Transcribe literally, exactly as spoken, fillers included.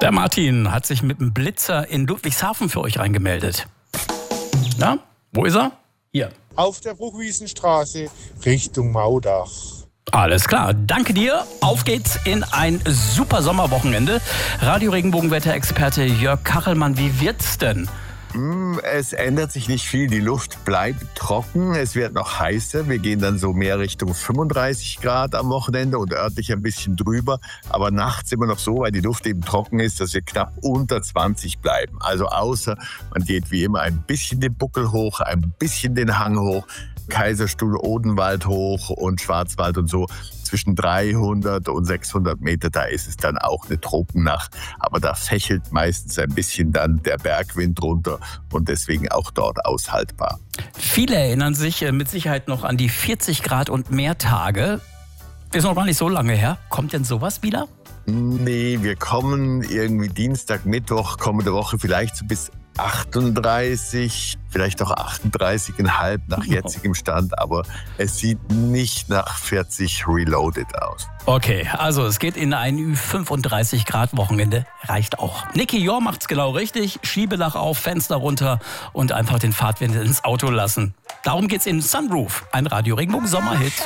Der Martin hat sich mit einem Blitzer in Ludwigshafen für euch reingemeldet. Na, wo ist er? Hier. Auf der Bruchwiesenstraße Richtung Maudach. Alles klar, danke dir. Auf geht's in ein super Sommerwochenende. Radio-Regenbogen-Wetterexperte Jörg Kachelmann, wie wird's denn? Es ändert sich nicht viel. Die Luft bleibt trocken. Es wird noch heißer. Wir gehen dann so mehr Richtung fünfunddreißig Grad am Wochenende und örtlich ein bisschen drüber. Aber nachts immer noch so, weil die Luft eben trocken ist, dass wir knapp unter zwanzig bleiben. Also außer man geht wie immer ein bisschen den Buckel hoch, ein bisschen den Hang hoch, Kaiserstuhl, Odenwald hoch und Schwarzwald und so. Zwischen dreihundert und sechshundert Meter, da ist es dann auch eine Tropennacht. Aber da fächelt meistens ein bisschen dann der Bergwind runter und deswegen auch dort aushaltbar. Viele erinnern sich mit Sicherheit noch an die vierzig Grad und mehr Tage. Ist noch gar nicht so lange her. Kommt denn sowas wieder? Nee, wir kommen irgendwie Dienstag, Mittwoch, kommende Woche vielleicht so bis achtunddreißig, vielleicht auch achtunddreißig Komma fünf nach jetzigem Stand, aber es sieht nicht nach vierzig reloaded aus. Okay, also es geht in ein fünfunddreißig Grad Wochenende, reicht auch. Nicky Jor macht's genau richtig, Schiebedach auf, Fenster runter und einfach den Fahrtwind ins Auto lassen. Darum geht's in Sunroof, ein Radio Regenbogen Sommerhit.